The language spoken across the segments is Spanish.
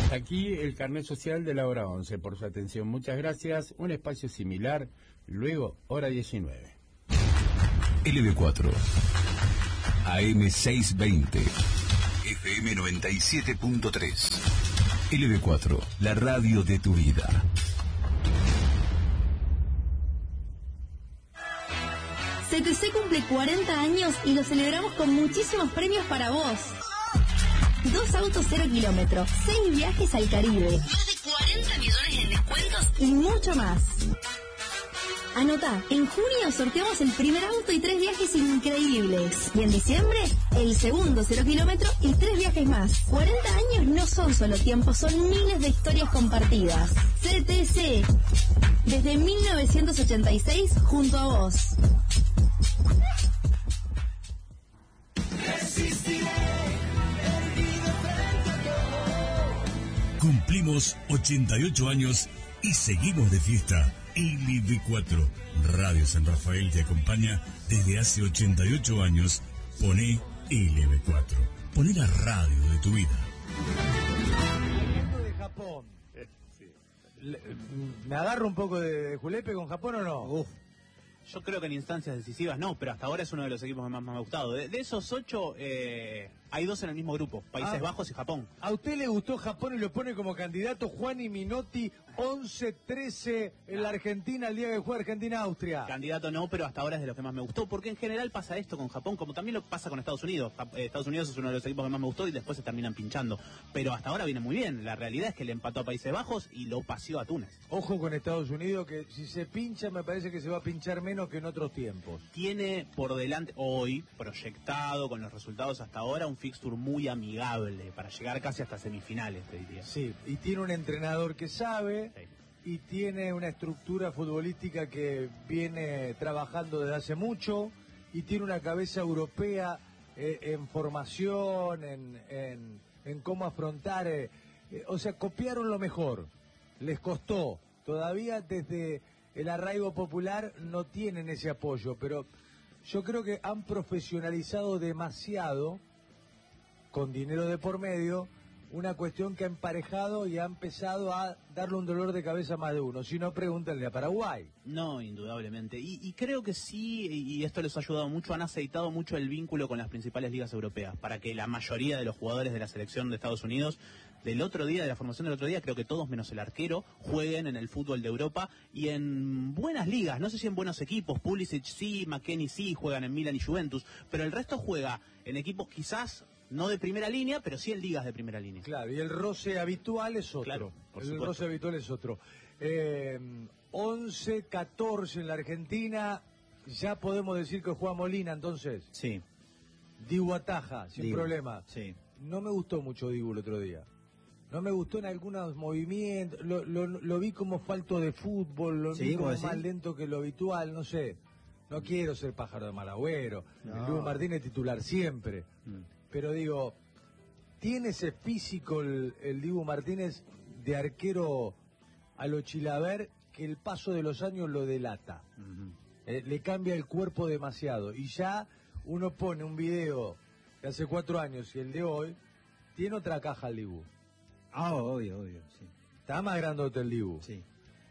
Hasta aquí el carnet social de la hora 11. Por su atención, muchas gracias. Un espacio similar, luego hora 19. LB4 AM620 FM 97.3 LB4, la radio de tu vida. CTC cumple 40 años y lo celebramos con muchísimos premios para vos. 2 autos 0 kilómetros, 6 viajes al Caribe, más de 40 millones en descuentos y mucho más. Anotá, en junio sorteamos el primer auto y 3 viajes increíbles. Y en diciembre, el segundo 0 kilómetros y 3 viajes más. 40 años no son solo tiempos, son miles de historias compartidas. CTC, desde 1986 junto a vos. Cumplimos 88 años y seguimos de fiesta. LB4, Radio San Rafael te acompaña desde hace 88 años. Poné LB4, poné la radio de tu vida. Hablando de Japón, ¿me agarro un poco de julepe con Japón o no? Uf. Yo creo que en instancias decisivas no, pero hasta ahora es uno de los equipos que más me ha gustado. De esos 8, hay 2 en el mismo grupo, Países Bajos y Japón. ¿A usted le gustó Japón y lo pone como candidato Juan y Minotti 11-13 en la Argentina el día que juega Argentina-Austria? Candidato no, pero hasta ahora es de los que más me gustó, porque en general pasa esto con Japón, como también lo pasa con Estados Unidos. Estados Unidos es uno de los equipos que más me gustó y después se terminan pinchando. Pero hasta ahora viene muy bien. La realidad es que le empató a Países Bajos y lo paseó a Túnez. Ojo con Estados Unidos, que si se pincha me parece que se va a pinchar menos que en otros tiempos. Tiene por delante hoy, proyectado con los resultados hasta ahora, un fixture muy amigable para llegar casi hasta semifinales, te diría. Sí, y tiene un entrenador que sabe, sí, y tiene una estructura futbolística que viene trabajando desde hace mucho, y tiene una cabeza europea en formación, en cómo afrontar, o sea, copiaron lo mejor, les costó, todavía desde el arraigo popular no tienen ese apoyo, pero yo creo que han profesionalizado demasiado, con dinero de por medio, una cuestión que ha emparejado y ha empezado a darle un dolor de cabeza a más de uno. Si no, pregúntenle a Paraguay. No, indudablemente. Y creo que sí, y esto les ha ayudado mucho, han aceitado mucho el vínculo con las principales ligas europeas, para que la mayoría de los jugadores de la selección de Estados Unidos, del otro día, de la formación del otro día, creo que todos menos el arquero, jueguen en el fútbol de Europa y en buenas ligas. No sé si en buenos equipos, Pulisic sí, McKennie sí, juegan en Milan y Juventus, pero el resto juega en equipos quizás no de primera línea, pero sí en ligas de primera línea. Claro, y el roce habitual es otro. Claro, por el supuesto. roce habitual es otro. 11-14 en la Argentina, ya podemos decir que juega Molina entonces. Sí. Dibu ataja, sin problema. Sí. No me gustó mucho Dibu el otro día. No me gustó en algunos movimientos, lo vi como falto de fútbol, lo vi como más lento que lo habitual, no sé. No quiero ser pájaro de mal agüero. No. El Dibu Martínez titular siempre. Pero digo, ¿tiene ese físico el Dibu Martínez de arquero a lo Chilaver que el paso de los años lo delata? Le cambia el cuerpo demasiado. Y ya uno pone un video de hace 4 años y el de hoy, tiene otra caja el Dibu. Ah, obvio, sí. Está más grandote el Dibu. Sí.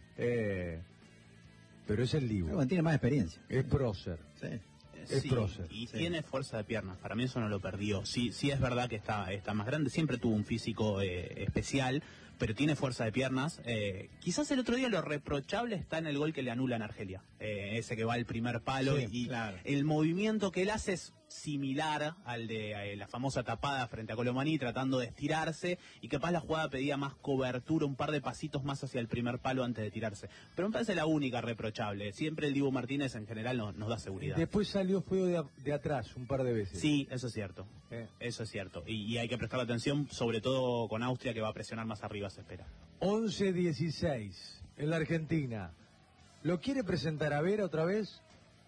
Pero es el Dibu. Bueno, tiene más experiencia. Es prócer. Sí. Es prócer. Y tiene fuerza de piernas, para mí eso no lo perdió. Sí es verdad que está más grande, siempre tuvo un físico especial, pero tiene fuerza de piernas. Quizás el otro día lo reprochable está en el gol que le anulan a Argelia, ese que va al primer palo, sí, y claro, el movimiento que él hace es similar al de la famosa tapada frente a Colomani, tratando de estirarse, y capaz la jugada pedía más cobertura, un par de pasitos más hacia el primer palo antes de tirarse. Pero me parece la única reprochable. Siempre el Dibu Martínez en general nos da seguridad. Después salió feo de atrás un par de veces. Sí, eso es cierto. Eso es cierto. Y hay que prestar atención, sobre todo con Austria, que va a presionar más arriba, se espera. 11-16 en la Argentina. ¿Lo quiere presentar a Vera otra vez?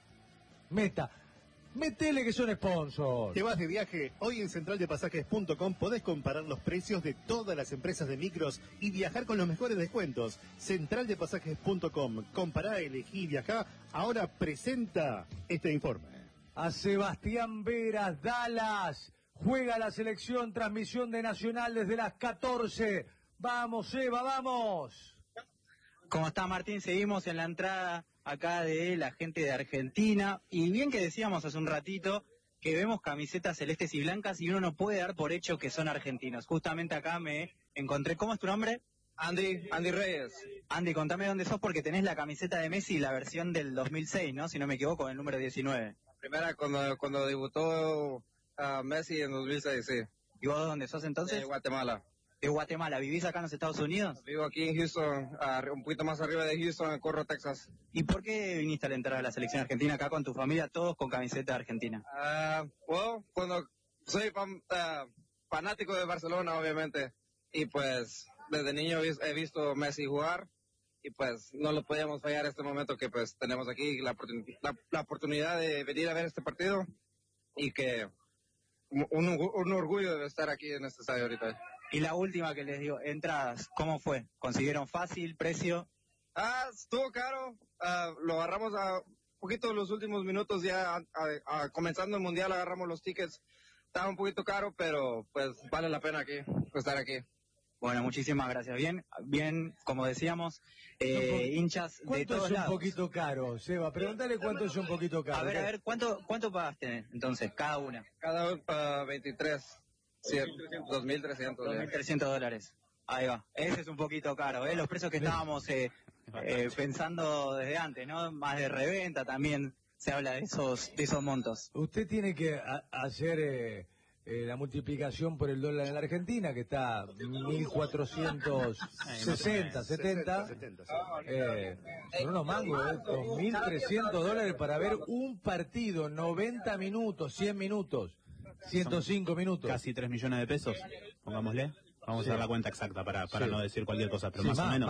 Métele que son sponsors. ¿Te vas de viaje? Hoy en centraldepasajes.com podés comparar los precios de todas las empresas de micros y viajar con los mejores descuentos. Centraldepasajes.com. Compará, elegí, viajá. Ahora presenta este informe. A Sebastián Veras, Dallas. Juega la selección, transmisión de Nacional desde las 14. Vamos, Eva, vamos. ¿Cómo está, Martín? Seguimos en la entrada acá de la gente de Argentina. Y bien que decíamos hace un ratito que vemos camisetas celestes y blancas y uno no puede dar por hecho que son argentinos. Justamente acá me encontré. ¿Cómo es tu nombre? Andy Reyes. Andy, contame dónde sos porque tenés la camiseta de Messi, la versión del 2006, ¿no? Si no me equivoco, el número 19. Primera cuando debutó Messi en 2006, sí. ¿Y vos dónde sos entonces? De Guatemala. De Guatemala. ¿Vivís acá en los Estados Unidos? Vivo aquí en Houston, un poquito más arriba de Houston, en Corro, Texas. ¿Y por qué viniste a la entrada de la selección argentina acá con tu familia, todos con camiseta argentina? Bueno, cuando soy fanático de Barcelona, obviamente, y pues desde niño he visto Messi jugar, y pues no lo podíamos fallar este momento que pues tenemos aquí la oportunidad de venir a ver este partido, y que un orgullo de estar aquí en este estadio ahorita. Y la última que les digo, entradas, ¿cómo fue? ¿Consiguieron fácil, precio? Estuvo caro, lo agarramos a poquito los últimos minutos ya, comenzando el mundial agarramos los tickets, estaba un poquito caro, pero pues vale la pena estar aquí. Bueno, muchísimas gracias. Bien, como decíamos, hinchas de ¿Cuánto todos es un lados. poquito caro, Seba? Pregúntale cuánto es un poquito caro. A ver, ¿cuánto pagaste entonces, cada una? Cada uno 23. Sí, $2,300. $2,300. Ahí va. Ese es un poquito caro, ¿eh? Los precios que estábamos pensando desde antes, ¿no? Más de reventa también se habla de esos montos. Usted tiene que hacer la multiplicación por el dólar en la Argentina, que está 1.460, 70. Son unos mangos, $2.300 para ver un partido, 90 minutos, 100 minutos. 105 minutos. Casi 3 millones de pesos, pongámosle. Vamos a dar la cuenta exacta para no decir cualquier cosa, pero Sí, más o menos.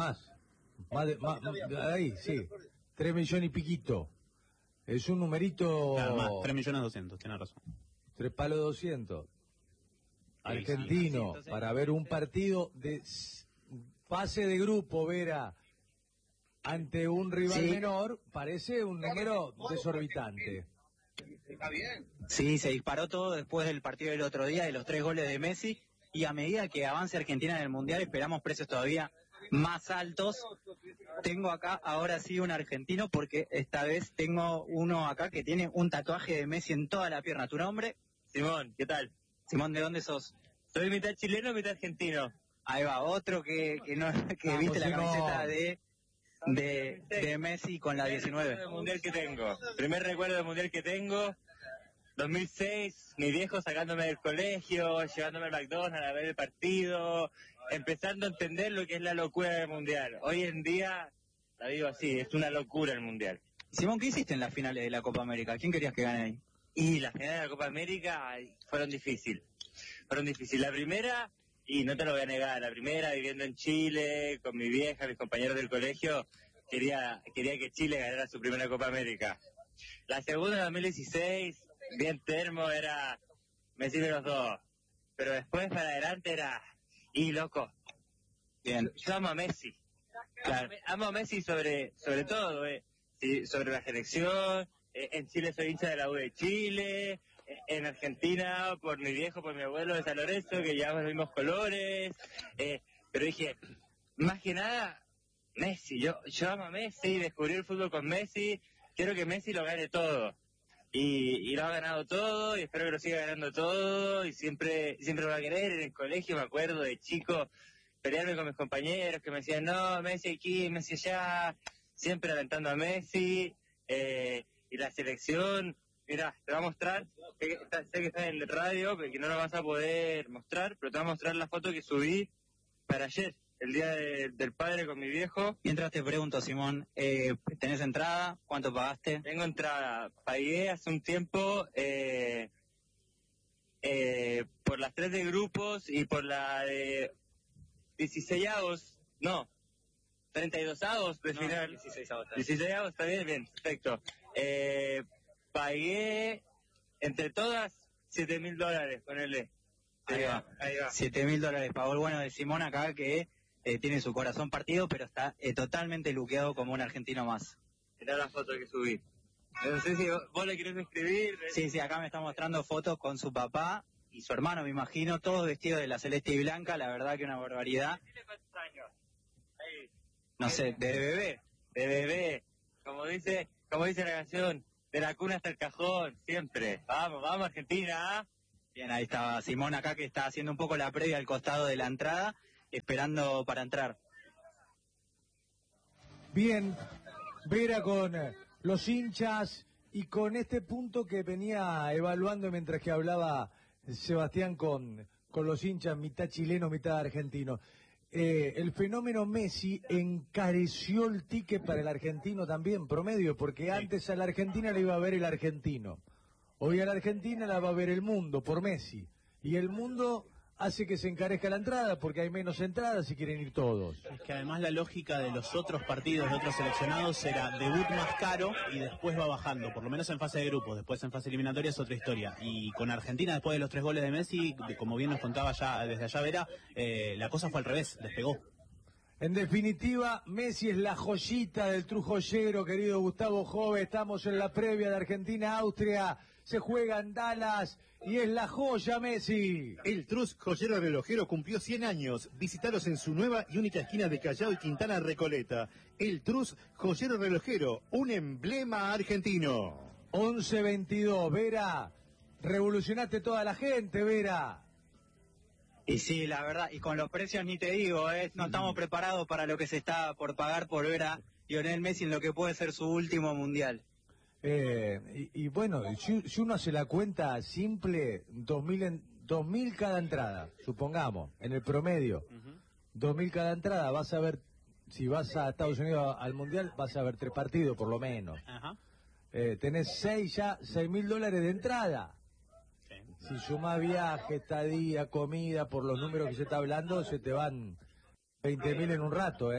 Ahí, sí. 3 millones y piquito. Es un numerito... Claro, más, 3.200.000, tiene razón. 3 palos 200. Argentino, para ver un partido de fase de grupo, Vera, ante un rival menor, parece un número desorbitante. Está bien. Sí, se disparó todo después del partido del otro día, de los 3 goles de Messi, y a medida que avance Argentina en el Mundial esperamos precios todavía más altos. Tengo acá ahora sí un argentino, porque esta vez tengo uno acá que tiene un tatuaje de Messi en toda la pierna. ¿Tu nombre? Simón, ¿qué tal? Simón, ¿de dónde sos? Soy mitad chileno, mitad argentino. Ahí va, otro que viste la camiseta de Messi con la 19. Primer mundial que tengo. Primer recuerdo del mundial que tengo. 2006, mi viejo sacándome del colegio, llevándome al McDonald's a ver el partido, empezando a entender lo que es la locura del mundial. Hoy en día, la digo así, es una locura el mundial. Simón, ¿qué hiciste en las finales de la Copa América? ¿Quién querías que gane ahí? Y las finales de la Copa América fueron difíciles. La primera, y no te lo voy a negar, la primera viviendo en Chile, con mi vieja, mis compañeros del colegio, quería que Chile ganara su primera Copa América. La segunda, en 2016, bien termo, era Messi de los dos. Pero después para adelante era, y loco, bien. Yo amo a Messi. Claro. Amo a Messi sobre todo, sí, sobre la selección. En Chile soy hincha de la U de Chile. En Argentina, por mi viejo, por mi abuelo de San Lorenzo, que llevamos los mismos colores. Pero dije, más que nada, Messi. Yo amo a Messi, descubrí el fútbol con Messi. Quiero que Messi lo gane todo. Y lo ha ganado todo, y espero que lo siga ganando todo. Y siempre lo va a querer. En el colegio, me acuerdo de chico, pelearme con mis compañeros que me decían, no, Messi aquí, Messi allá. Siempre alentando a Messi. Y la selección... Mira, te voy a mostrar, sé que está en el radio, pero que no lo vas a poder mostrar, pero te voy a mostrar la foto que subí para ayer, el día del padre con mi viejo. Mientras te pregunto, Simón, ¿tenés entrada? ¿Cuánto pagaste? Tengo entrada, pagué hace un tiempo por las 3 de grupos y por la de 16avos, no, 32avos de final. 16avos, está bien, perfecto. Pagué entre todas $7,000, ponele. Ahí va. $7,000. Pagó el bueno de Simón acá, que tiene su corazón partido, pero está totalmente luqueado como un argentino más. Mirá la foto que subí. No sé si vos le querés escribir. Sí, acá me está mostrando fotos con su papá y su hermano, me imagino, todos vestidos de la celeste y blanca, la verdad que una barbaridad. ¿Tiene cuántos años? Ahí. No sé, de bebé. Como dice la canción, de la cuna hasta el cajón, siempre. Vamos, Argentina, ¿ah? Bien, ahí estaba Simón acá, que está haciendo un poco la previa al costado de la entrada, esperando para entrar. Bien, Vera con los hinchas y con este punto que venía evaluando mientras que hablaba Sebastián con los hinchas, mitad chileno, mitad argentino. El fenómeno Messi encareció el ticket para el argentino también, promedio, porque antes a la Argentina la iba a ver el argentino. Hoy a la Argentina la va a ver el mundo por Messi. Y el mundo hace que se encarezca la entrada porque hay menos entradas y quieren ir todos. Es que además la lógica de los otros partidos de otros seleccionados era debut más caro y después va bajando, por lo menos en fase de grupos, después en fase eliminatoria es otra historia. Y con Argentina, después de los 3 goles de Messi, como bien nos contaba ya desde allá Vera, la cosa fue al revés, despegó. En definitiva, Messi es la joyita del trujoyero, querido Gustavo Jove. Estamos en la previa de Argentina-Austria. Se juega en Dallas y es la joya Messi. El Trus Joyero Relojero cumplió 100 años. Visítalos en su nueva y única esquina de Callao y Quintana Recoleta. El Trus Joyero Relojero, un emblema argentino. 11-22, Vera. Revolucionaste toda la gente, Vera. Y sí, la verdad, y con los precios ni te digo, no estamos preparados para lo que se está por pagar por ver a Lionel Messi en lo que puede ser su último mundial. Y bueno, si uno hace la cuenta simple, 2.000 cada entrada, supongamos, en el promedio, 2.000 cada entrada, vas a ver, si vas a Estados Unidos al Mundial, vas a ver 3 partidos por lo menos. Ajá. Tenés $6.000 de entrada. Sí. Si sumás viaje, estadía, comida, por los números que se está hablando, se te van 20.000 en un rato,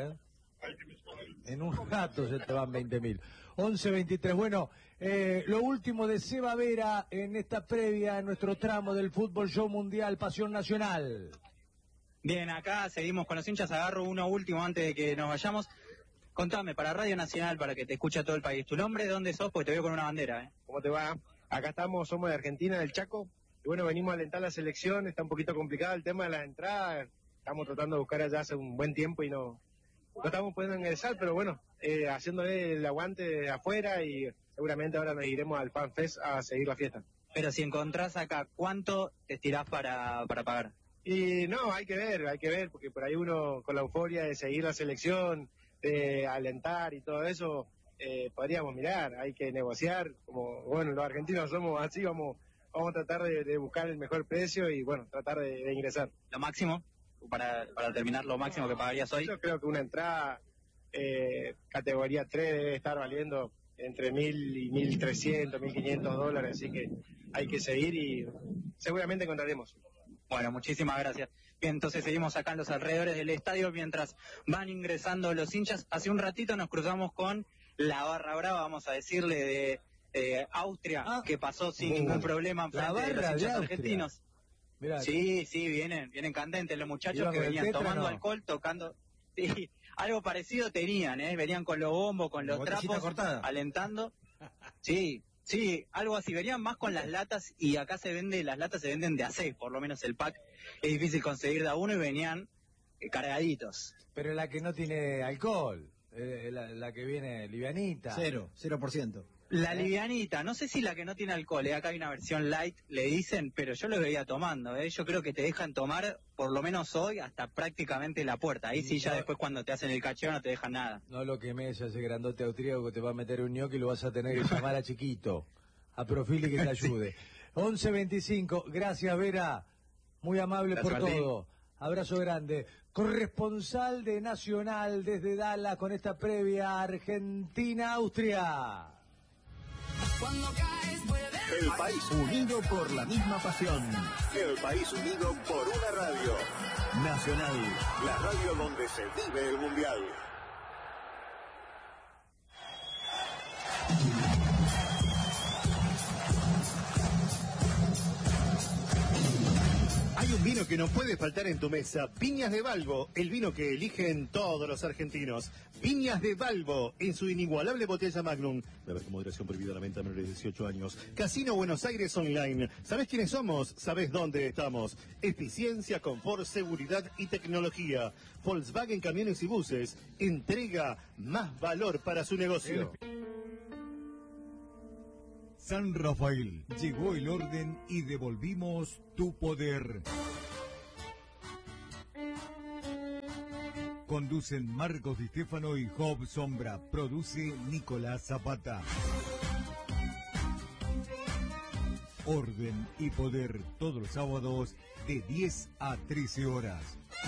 En un rato se te van 20.000. 11-23. Bueno, lo último de Seba Vera en esta previa, en nuestro tramo del Fútbol Show Mundial Pasión Nacional. Bien, acá seguimos con los hinchas. Agarro uno último antes de que nos vayamos. Contame, para Radio Nacional, para que te escuche todo el país, ¿tu nombre? ¿Dónde sos? Porque te veo con una bandera, ¿Cómo te va? Acá estamos, somos de Argentina, del Chaco. Y bueno, venimos a alentar la selección. Está un poquito complicado el tema de las entradas. Estamos tratando de buscar allá hace un buen tiempo y no estamos pudiendo ingresar, pero bueno, haciéndole el aguante de afuera y seguramente ahora nos iremos al Fan Fest a seguir la fiesta. Pero si encontrás acá, ¿cuánto te estirás para pagar? Y no, hay que ver, porque por ahí uno con la euforia de seguir la selección, de alentar y todo eso, podríamos mirar, hay que negociar, como bueno, los argentinos somos así, vamos a tratar de buscar el mejor precio y bueno, tratar de ingresar. ¿Lo máximo? Para terminar, lo máximo que pagarías hoy. Yo creo que una entrada categoría 3 debe estar valiendo entre 1.000 y 1.300, 1.500 dólares, así que hay que seguir y seguramente encontraremos. Bueno, muchísimas gracias. Bien, entonces seguimos acá en los alrededores del estadio mientras van ingresando los hinchas. Hace un ratito nos cruzamos con la barra brava, vamos a decirle, de Austria, que pasó sin ningún problema en frente de los hinchas argentinos. Mirá, sí, vienen candentes los muchachos que venían tomando alcohol, tocando. Sí, algo parecido tenían, venían con los bombos, con los trapos, alentando. Sí, algo así. Venían más con las latas y acá las latas se venden de A6, por lo menos el pack es difícil conseguir de a uno y venían cargaditos. Pero la que no tiene alcohol, la que viene livianita. 0%. La livianita, no sé si la que no tiene alcohol, acá hay una versión light, le dicen, pero yo lo veía tomando, yo creo que te dejan tomar, por lo menos hoy, hasta prácticamente la puerta, ahí sí ya después cuando te hacen el cacheo no te dejan nada. No lo quemes, ese grandote austríaco que te va a meter un ñoqui y lo vas a tener que llamar a chiquito, a Profili que te ayude. 11-25, gracias Vera, muy amable por todo. Abrazo grande. Corresponsal de Nacional desde Dallas con esta previa Argentina-Austria. El país unido por la misma pasión. El país unido por una radio. Nacional, la radio donde se vive el Mundial. Hay un vino que que no puede faltar en tu mesa. Viñas de Balbo, el vino que eligen todos los argentinos. Viñas de Balbo, en su inigualable botella Magnum. Beber con moderación, prohibida la venta a menores de 18 años. Casino Buenos Aires Online. ¿Sabés quiénes somos? ¿Sabés dónde estamos? Eficiencia, confort, seguridad y tecnología. Volkswagen Camiones y Buses. Entrega más valor para su negocio. San Rafael, llegó el orden y devolvimos tu poder. Conducen Marcos Di Stefano y Job Sombra. Produce Nicolás Zapata. Orden y poder todos los sábados de 10 a 13 horas.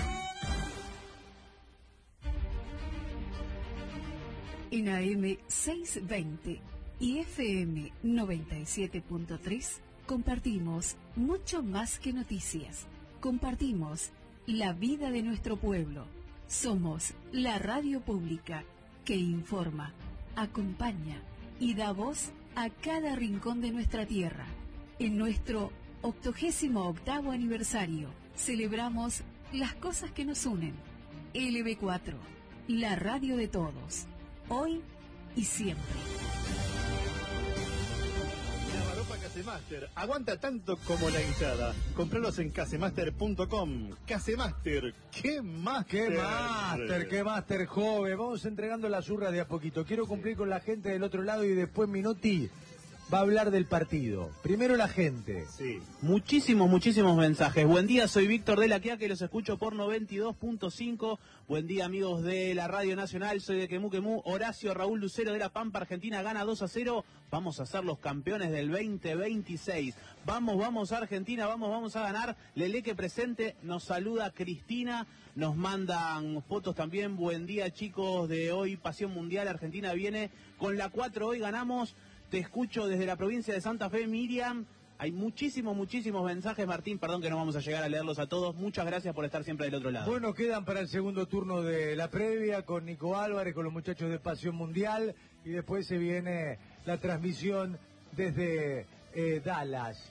En AM 620 y FM 97.3 compartimos mucho más que noticias. Compartimos la vida de nuestro pueblo. Somos la radio pública que informa, acompaña y da voz a cada rincón de nuestra tierra. En nuestro 88º aniversario celebramos las cosas que nos unen. LB4, la radio de todos, hoy y siempre. Lavarropa Casemaster, aguanta tanto como la hinchada. Compralos en casemaster.com. Casemaster, ¿qué máster? ¡Qué máster, joven! Vamos entregando las urras de a poquito. Quiero cumplir con la gente del otro lado y después Minotti va a hablar del partido. Primero la gente. Sí. Muchísimos mensajes. Buen día, soy Víctor de la Quia, que los escucho por 92.5. Buen día, amigos de la Radio Nacional. Soy de Quemú. Horacio Raúl Lucero de La Pampa, Argentina gana 2-0. Vamos a ser los campeones del 2026. Vamos Argentina, vamos a ganar. Leleque presente, nos saluda Cristina. Nos mandan fotos también. Buen día, chicos, de hoy Pasión Mundial. Argentina viene con la 4, hoy ganamos. Te escucho desde la provincia de Santa Fe, Miriam. Hay muchísimos mensajes, Martín. Perdón que no vamos a llegar a leerlos a todos. Muchas gracias por estar siempre del otro lado. Bueno, quedan para el segundo turno de la previa con Nico Álvarez, con los muchachos de Pasión Mundial. Y después se viene la transmisión desde Dallas.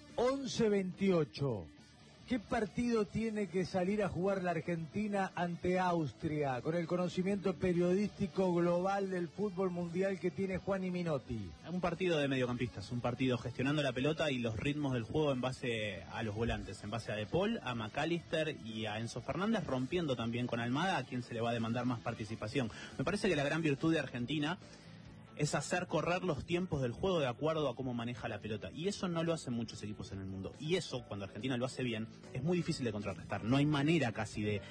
11:28. ¿Qué partido tiene que salir a jugar la Argentina ante Austria con el conocimiento periodístico global del fútbol mundial que tiene Juan y Minotti? Un partido de mediocampistas, un partido gestionando la pelota y los ritmos del juego en base a los volantes, en base a De Paul, a McAllister y a Enzo Fernández, rompiendo también con Almada, a quien se le va a demandar más participación. Me parece que la gran virtud de Argentina es hacer correr los tiempos del juego de acuerdo a cómo maneja la pelota. Y eso no lo hacen muchos equipos en el mundo. Y eso, cuando Argentina lo hace bien, es muy difícil de contrarrestar. No hay manera casi de...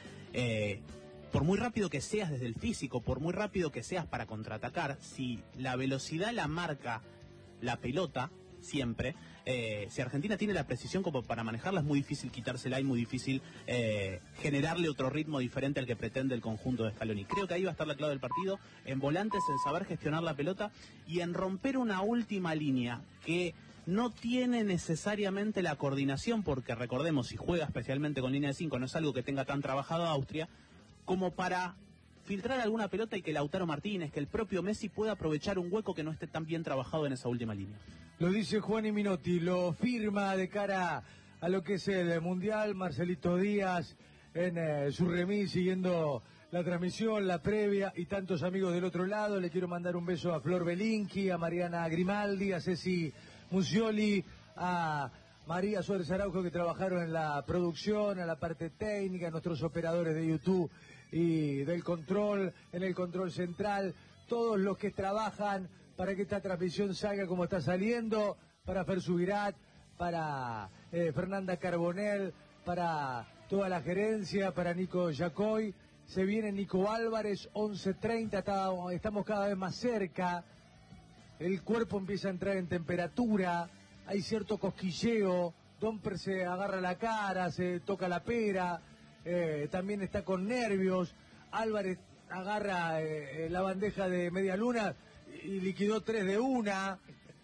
por muy rápido que seas desde el físico, por muy rápido que seas para contraatacar, si la velocidad la marca la pelota, siempre, si Argentina tiene la precisión como para manejarla, es muy difícil quitársela y muy difícil generarle otro ritmo diferente al que pretende el conjunto de Scaloni. Creo que ahí va a estar la clave del partido, en volantes, en saber gestionar la pelota y en romper una última línea que no tiene necesariamente la coordinación, porque recordemos, si juega especialmente con línea de 5, no es algo que tenga tan trabajado Austria, como para filtrar alguna pelota y que Lautaro Martínez, que el propio Messi pueda aprovechar un hueco que no esté tan bien trabajado en esa última línea. Lo dice Juan y Minotti, lo firma de cara a lo que es el Mundial, Marcelito Díaz en su remis siguiendo la transmisión, la previa y tantos amigos del otro lado. Le quiero mandar un beso a Flor Belinqui, a Mariana Grimaldi, a Ceci Musioli, a María Suárez Araujo, que trabajaron en la producción, a la parte técnica, a nuestros operadores de YouTube y del control, en el control central, todos los que trabajan para que esta transmisión salga como está saliendo, para Fer Subirat, para Fernanda Carbonell, para toda la gerencia, para Nico Yacoy. Se viene Nico Álvarez, 11:30, estamos cada vez más cerca, el cuerpo empieza a entrar en temperatura, hay cierto cosquilleo, Domper se agarra la cara, se toca la pera, también está con nervios, Álvarez agarra la bandeja de media luna y liquidó 3 de una.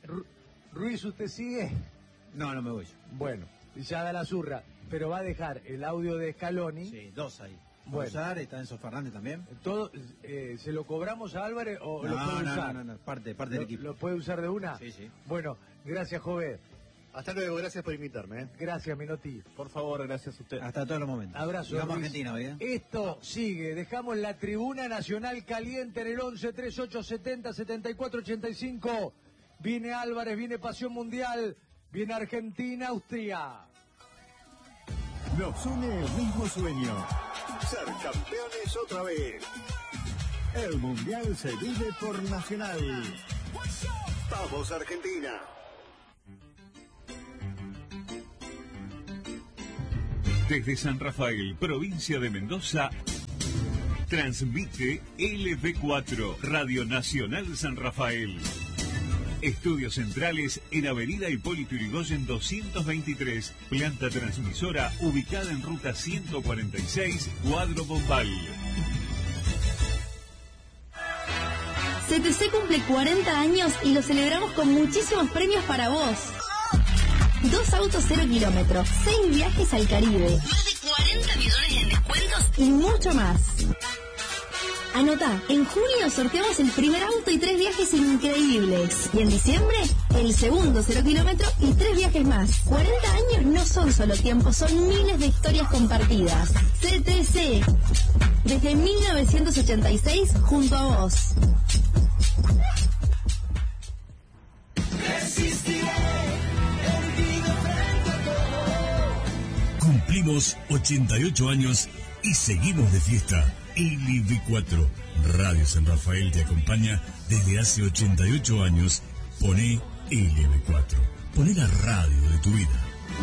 Ruiz, ¿usted sigue? No me voy. Bueno, ya da la zurra, pero va a dejar el audio de Scaloni. Sí, 2 ahí. Bueno. Usar, está Enzo Fernández también. Todo, ¿se lo cobramos a Álvarez o lo puede usar? No, parte del equipo. ¿Lo puede usar de una? Sí. Bueno, gracias, Jové. Hasta luego, gracias por invitarme. Gracias, Menotti. Por favor, gracias a usted. Hasta todos los momentos. Abrazo. Y vamos a Luis. Argentina hoy, ¿eh? Esto sigue. Dejamos la tribuna nacional caliente en el 11 38 70 74 85. Viene Álvarez, viene Pasión Mundial, viene Argentina, Austria. Nos une el mismo sueño. Ser campeones otra vez. El Mundial se vive por Nacional. ¡Vamos, Argentina! Desde San Rafael, provincia de Mendoza, transmite LV4, Radio Nacional San Rafael. Estudios centrales en Avenida Hipólito Yrigoyen 223, planta transmisora ubicada en ruta 146, Cuadro Bombal. CTC cumple 40 años y lo celebramos con muchísimos premios para vos. 2 autos 0 kilómetros, 6 viajes al Caribe, más de 40 millones en descuentos y mucho más. Anotá, en junio sorteamos el primer auto y 3 viajes increíbles. Y en diciembre, el segundo 0 kilómetro y 3 viajes más. 40 años no son solo tiempo, son miles de historias compartidas. CTC, desde 1986 junto a vos. Cumplimos 88 años y seguimos de fiesta. LV4, Radio San Rafael te acompaña desde hace 88 años. Poné LV4. Poné la radio de tu vida.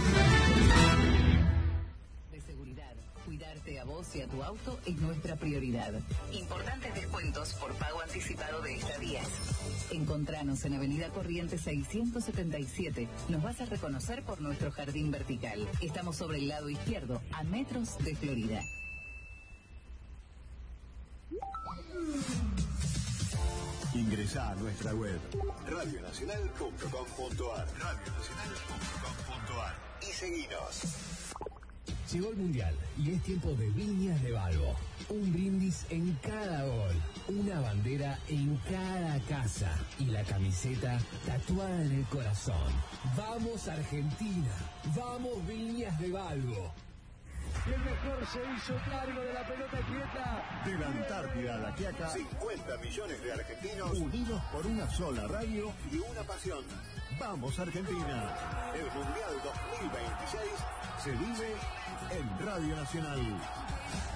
De seguridad, cuidarte a vos y a tu auto es nuestra prioridad. Importantes descuentos por pago anticipado de estadías. Encontranos en Avenida Corrientes 677. Nos vas a reconocer por nuestro jardín vertical. Estamos sobre el lado izquierdo, a metros de Florida. Ingresá a nuestra web radionacional.com.ar y seguinos. Llegó el Mundial y es tiempo de Viñas de Balbo. Un brindis en cada gol, una bandera en cada casa y la camiseta tatuada en el corazón. ¡Vamos Argentina! ¡Vamos Viñas de Balbo! Y el mejor se hizo cargo de la pelota quieta. De la Antártida a la Quiaca, 50 millones de argentinos unidos por una sola radio y una pasión. ¡Vamos Argentina! El Mundial 2026 se vive en Radio Nacional.